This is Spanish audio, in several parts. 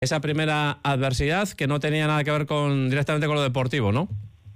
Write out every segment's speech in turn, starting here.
esa primera adversidad que no tenía nada que ver directamente con lo deportivo, ¿no?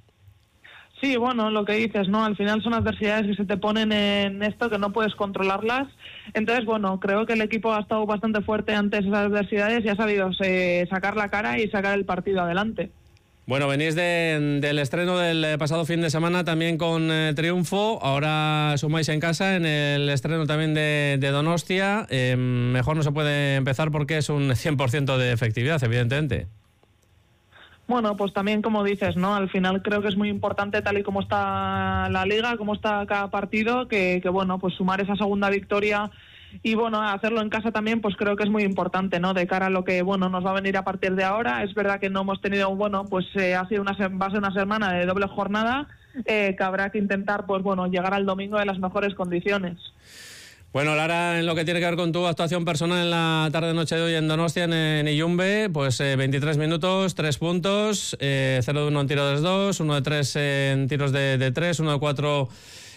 Sí, bueno, lo que dices, ¿no? Al final son adversidades que se te ponen en esto, que no puedes controlarlas. Entonces, bueno, creo que el equipo ha estado bastante fuerte ante esas adversidades y ha sabido sacar la cara y sacar el partido adelante. Bueno, venís del estreno del pasado fin de semana también con triunfo. Ahora sumáis en casa en el estreno también de Donostia. Mejor no se puede empezar porque es un 100% de efectividad, evidentemente. Bueno, pues también como dices, ¿no? Al final creo que es muy importante, tal y como está la liga, cómo está cada partido, que bueno, pues sumar esa segunda victoria y bueno, hacerlo en casa también, pues creo que es muy importante, ¿no? De cara a lo que, bueno, nos va a venir a partir de ahora. Es verdad que no hemos tenido, bueno, pues va a ser una semana de doble jornada, que habrá que intentar, pues bueno, llegar al domingo en las mejores condiciones. Bueno, Lara, en lo que tiene que ver con tu actuación personal en la tarde-noche de hoy en Donostia, en Illumbe, pues 23 minutos, 3 puntos, 0 de 1 en tiro de 2, 1 de 3 en tiros de 3, 1 de 4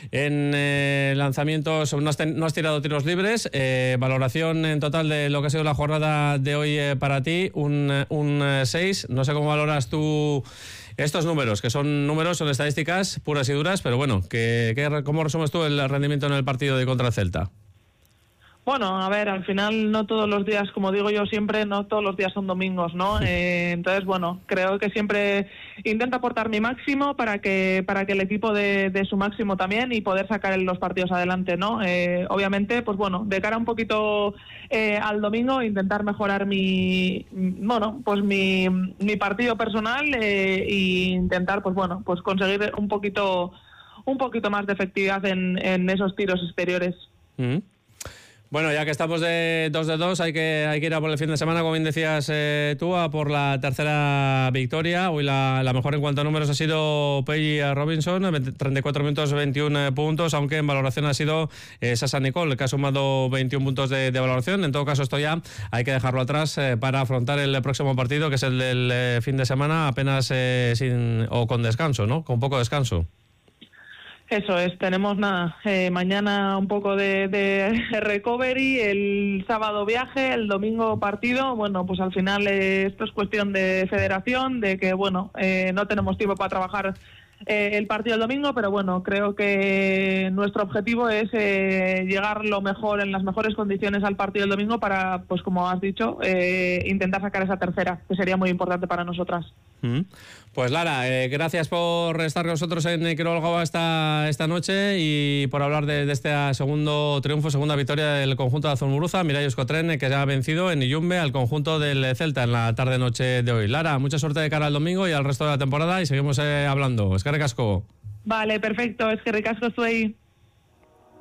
en lanzamientos. No has tirado tiros libres. Valoración en total de lo que ha sido la jornada de hoy para ti, un 6. No sé cómo valoras tú estos números, que son estadísticas puras y duras, pero bueno, ¿cómo resumes tú el rendimiento en el partido de contra el Celta? Bueno, a ver, al final no todos los días, como digo yo siempre, no todos los días son domingos, ¿no? Entonces, bueno, creo que siempre intento aportar mi máximo para que el equipo dé su máximo también y poder sacar los partidos adelante, ¿no? Obviamente, pues bueno, de cara un poquito al domingo, intentar mejorar mi partido personal e intentar, pues bueno, pues conseguir un poquito más de efectividad en esos tiros exteriores. Mm-hmm. Bueno, ya que estamos de 2-2, hay que ir a por el fin de semana, como bien decías tú, a por la tercera victoria. Hoy la mejor en cuanto a números ha sido Peggy Robinson, 34 minutos, 21 puntos, aunque en valoración ha sido Sasa Nicole, que ha sumado 21 puntos de valoración. En todo caso, esto ya hay que dejarlo atrás para afrontar el próximo partido, que es el del fin de semana, apenas con descanso, ¿no? Con poco descanso. Eso es, tenemos mañana un poco de recovery, el sábado viaje, el domingo partido. Bueno, pues al final esto es cuestión de federación, de que bueno, no tenemos tiempo para trabajar el partido el domingo, pero bueno, creo que nuestro objetivo es llegar en las mejores condiciones al partido el domingo para, pues como has dicho, intentar sacar esa tercera, que sería muy importante para nosotras. Pues Lara, gracias por estar con nosotros en Quirol Gaua esta noche y por hablar de este segundo triunfo, segunda victoria del conjunto de Azumurruza, Mirai Euskotren, que ya ha vencido en Illumbe al conjunto del Celta en la tarde-noche de hoy. Lara, mucha suerte de cara al domingo y al resto de la temporada y seguimos hablando. Eskerrik asko. Vale, perfecto, eskerrik asko zuei.